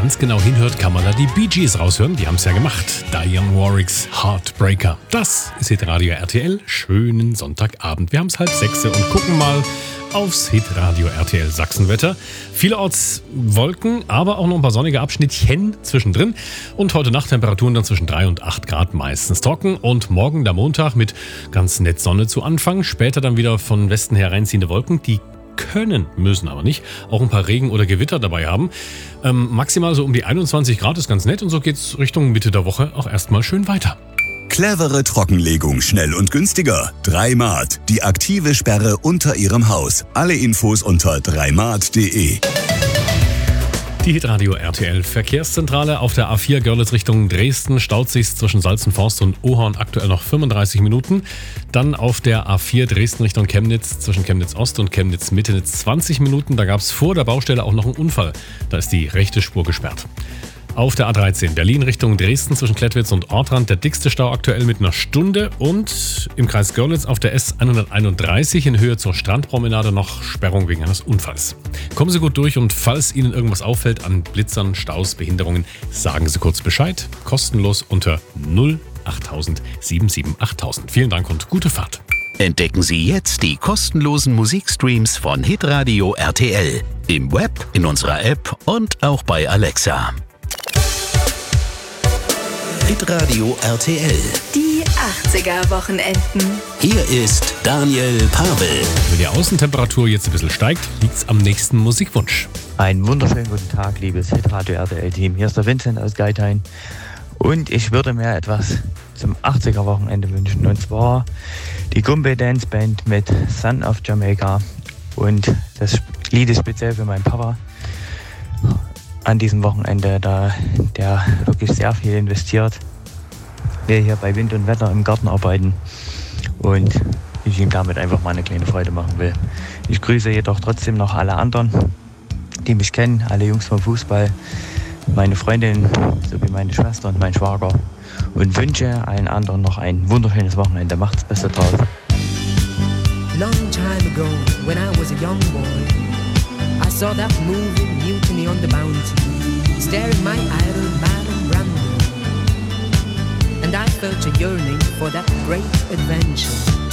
ganz genau hinhört, kann man da die Bee Gees raushören. Die haben es ja gemacht. Dionne Warwicks Heartbreaker. Das ist Hitradio RTL. Schönen Sonntagabend. Wir haben es 5:30 und gucken mal aufs Hitradio RTL Sachsenwetter. Vielerorts Wolken, aber auch noch ein paar sonnige Abschnittchen zwischendrin. Und heute Nacht Temperaturen dann zwischen 3 und 8 Grad, meistens trocken. Und morgen der Montag mit ganz nett Sonne zu Anfang. Später dann wieder von Westen her reinziehende Wolken, die müssen aber nicht, auch ein paar Regen- oder Gewitter dabei haben. Maximal so um die 21 Grad ist ganz nett und so geht's Richtung Mitte der Woche auch erstmal schön weiter. Clevere Trockenlegung, schnell und günstiger. 3Mart, die aktive Sperre unter Ihrem Haus. Alle Infos unter 3mart.de. Die Hitradio RTL Verkehrszentrale auf der A4 Görlitz Richtung Dresden staut sich zwischen Salzenforst und Ohorn aktuell noch 35 Minuten. Dann auf der A4 Dresden Richtung Chemnitz zwischen Chemnitz Ost und Chemnitz Mitte 20 Minuten. Da gab es vor der Baustelle auch noch einen Unfall. Da ist die rechte Spur gesperrt. Auf der A13 Berlin Richtung Dresden zwischen Klettwitz und Ortrand der dickste Stau aktuell mit einer Stunde und im Kreis Görlitz auf der S131 in Höhe zur Strandpromenade noch Sperrung wegen eines Unfalls. Kommen Sie gut durch und falls Ihnen irgendwas auffällt an Blitzern, Staus, Behinderungen, sagen Sie kurz Bescheid. Kostenlos unter 08000 77 8000. Vielen Dank und gute Fahrt. Entdecken Sie jetzt die kostenlosen Musikstreams von Hitradio RTL. Im Web, in unserer App und auch bei Alexa. Hitradio RTL. Die 80er-Wochenenden. Hier ist Daniel Pavel. Wenn die Außentemperatur jetzt ein bisschen steigt, liegt es am nächsten Musikwunsch. Einen wunderschönen guten Tag, liebes Hitradio RTL-Team. Hier ist der Vincent aus Geithain. Und ich würde mir etwas zum 80er-Wochenende wünschen. Und zwar die Gumbay Dance Band mit Son of Jamaica. Und das Lied ist speziell für meinen Papa. An diesem Wochenende, da der wirklich sehr viel investiert. Wir hier bei Wind und Wetter im Garten arbeiten und ich ihm damit einfach mal eine kleine Freude machen will. Ich grüße jedoch trotzdem noch alle anderen, die mich kennen, alle Jungs vom Fußball, meine Freundin sowie meine Schwester und mein Schwager und wünsche allen anderen noch ein wunderschönes Wochenende. Macht's Beste draus. Long time ago, when I was a young boy, I saw that movie, Mutiny on the Bounty, staring my idol, Marlon Brando. And I felt a yearning for that great adventure.